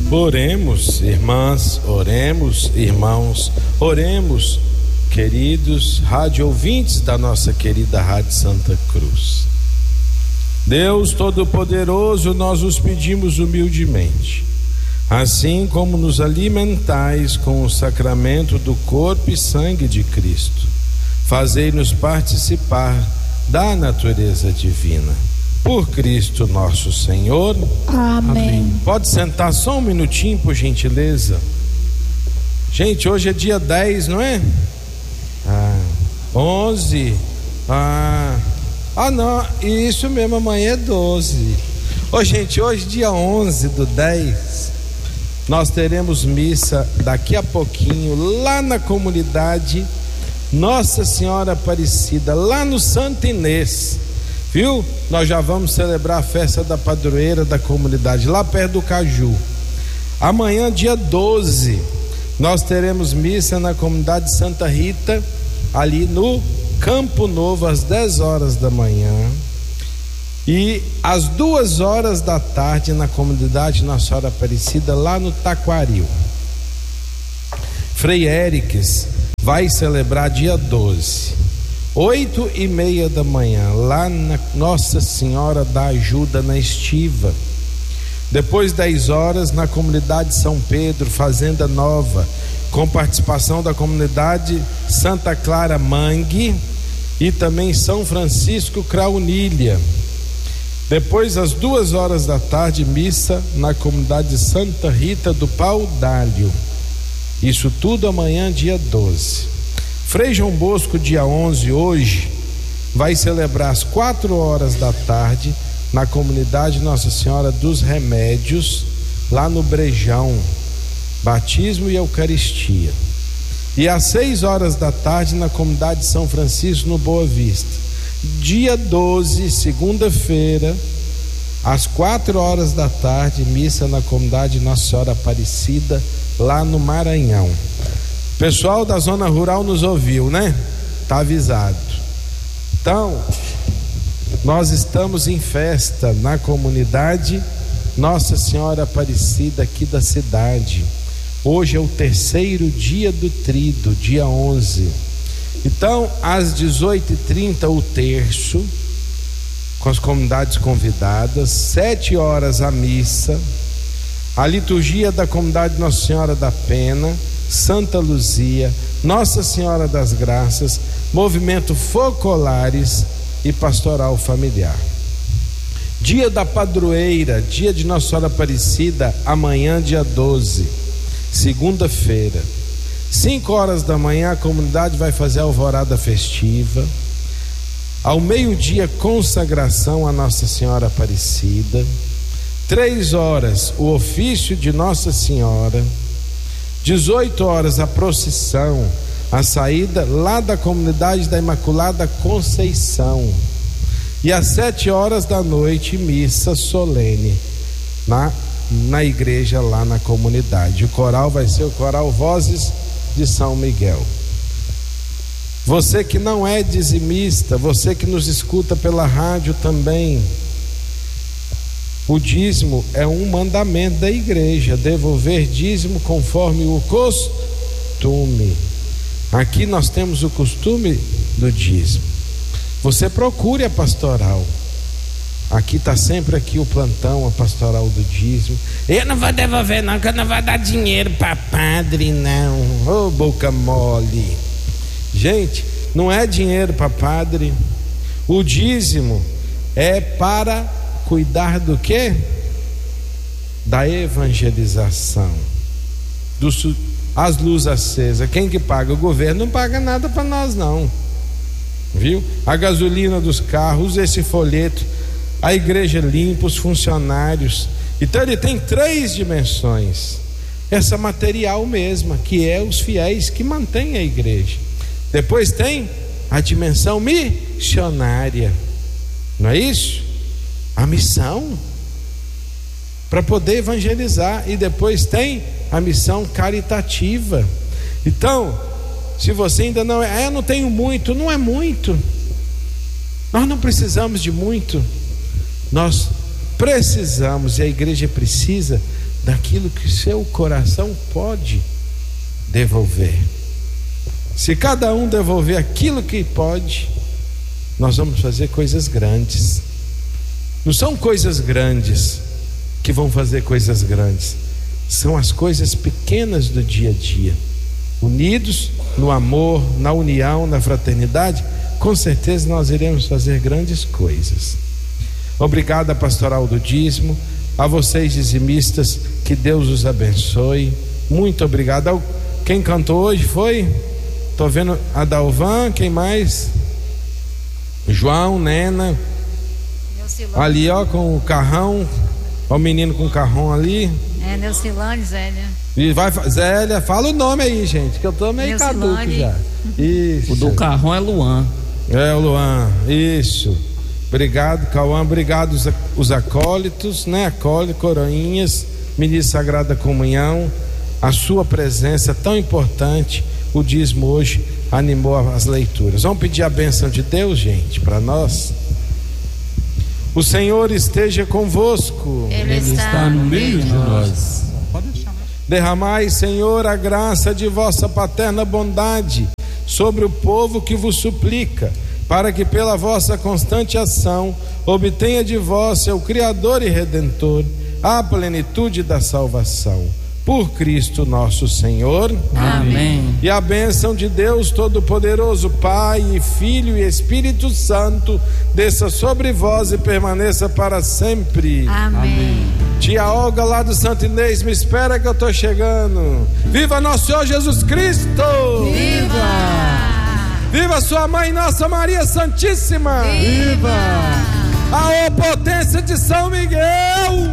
Oremos, irmãs, oremos, irmãos, oremos, queridos rádio ouvintes da nossa querida Rádio Santa Cruz. Deus Todo-Poderoso, nós os pedimos humildemente, assim como nos alimentais com o sacramento do corpo e sangue de Cristo, fazei-nos participar da natureza divina. Por Cristo nosso Senhor. Amém. Pode sentar só um minutinho, por gentileza. Gente, hoje é dia 10, não é? 11. Não, isso mesmo, amanhã é 12. Gente, hoje dia 11 do 10, nós teremos missa daqui a pouquinho, lá na comunidade Nossa Senhora Aparecida, lá no Santo Inês. Viu? Nós já vamos celebrar a festa da padroeira da comunidade, lá perto do Caju. Amanhã, dia 12, nós teremos missa na comunidade Santa Rita, ali no Campo Novo, às 10 horas da manhã. E às 2 horas da tarde, na comunidade Nossa Senhora Aparecida, lá no Taquaril. Frei Éricles vai celebrar dia 12. 8:30 da manhã, lá na Nossa Senhora da Ajuda, na Estiva. Depois 10 horas, na comunidade São Pedro, Fazenda Nova, com participação da comunidade Santa Clara Mangue e também São Francisco Craunilha. Depois, às 2 horas da tarde, missa na comunidade Santa Rita do Pau d'Alho. Isso tudo amanhã, dia 12. Frei João Bosco, dia 11, hoje, vai celebrar às 4 horas da tarde na comunidade Nossa Senhora dos Remédios, lá no Brejão, batismo e eucaristia. E às 6 horas da tarde na comunidade São Francisco, no Boa Vista. Dia 12, segunda-feira, às 4 horas da tarde, missa na comunidade Nossa Senhora Aparecida, lá no Maranhão. Pessoal da zona rural nos ouviu, né? Tá avisado. Então, nós estamos em festa na comunidade Nossa Senhora Aparecida aqui da cidade. Hoje é o 3º dia do Tríduo, dia 11. Então, às 18h30 o terço, com as comunidades convidadas. 7 horas a missa, a liturgia da comunidade Nossa Senhora da Pena, Santa Luzia, Nossa Senhora das Graças, movimento Focolares e pastoral familiar. Dia da padroeira, dia de Nossa Senhora Aparecida, amanhã, dia 12, segunda-feira. 5 horas da manhã a comunidade vai fazer a alvorada festiva. Ao meio-dia, consagração a Nossa Senhora Aparecida. 3 horas, o ofício de Nossa Senhora. 18 horas, a procissão, a saída lá da comunidade da Imaculada Conceição. E às 7 horas da noite, missa solene na igreja lá na comunidade. O coral vai ser o coral Vozes de São Miguel. Você que não é dizimista, você que nos escuta pela rádio também, o dízimo é um mandamento da igreja, devolver dízimo conforme o costume. Aqui nós temos o costume do dízimo. Você procure a pastoral. Aqui está sempre aqui o plantão, a pastoral do dízimo. Eu não vou devolver não, que eu não vou dar dinheiro para padre não. Ô, boca mole. Gente, não é dinheiro para padre. O dízimo é para cuidar do quê? Da evangelização, as luzes acesas. Quem que paga? O governo não paga nada para nós não, viu? A gasolina dos carros, esse folheto, a igreja limpa, os funcionários. Então ele tem 3 dimensões. Essa material mesma, que é os fiéis que mantêm a igreja. Depois tem a dimensão missionária, não é isso? A missão para poder evangelizar. E depois tem a missão caritativa. Então, se você ainda não eu não tenho muito, não é muito. Nós não precisamos de muito. Nós precisamos, e a igreja precisa daquilo que seu coração pode devolver. Se cada um devolver aquilo que pode, nós vamos fazer coisas grandes. Não são coisas grandes que vão fazer coisas grandes, são as coisas pequenas do dia a dia. Unidos no amor, na união, na fraternidade, com certeza nós iremos fazer grandes coisas. Obrigado à Pastoral do Dízimo, a vocês dizimistas, que Deus os abençoe. Muito obrigado. Quem cantou hoje foi? Estou vendo a Dalvan, quem mais? João, Nena, ali ó, com o carrão, ó, o menino com o carrão ali. Neucilane, Zélia. E vai, Zélia, fala o nome aí, gente, que eu tô meio caduco já. Isso. O do carrão é Luan. É o Luan, isso. Obrigado, Cauã, obrigado os acólitos, né? Acólitos, coroinhas, ministro Sagrada Comunhão, a sua presença tão importante. O dízimo hoje animou as leituras. Vamos pedir a bênção de Deus, gente, para nós. O Senhor esteja convosco. Ele está no meio de nós. Derramai, Senhor, a graça de vossa paterna bondade sobre o povo que vos suplica, para que pela vossa constante ação obtenha de vós, seu Criador e Redentor, a plenitude da salvação. Por Cristo nosso Senhor. Amém. E a bênção de Deus Todo-Poderoso, Pai, e Filho e Espírito Santo, desça sobre vós e permaneça para sempre. Amém. Tia Olga lá do Santo Inês, me espera que eu tô chegando. Viva nosso Senhor Jesus Cristo! Viva! Viva sua mãe, Nossa Maria Santíssima! Viva! A potência de São Miguel!